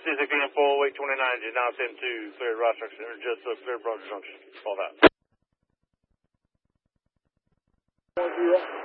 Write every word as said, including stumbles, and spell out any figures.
C six P M four eight twenty-nine, engine now ten two, cleared Rochester, just uh, cleared Broad Junction. All that. One zero.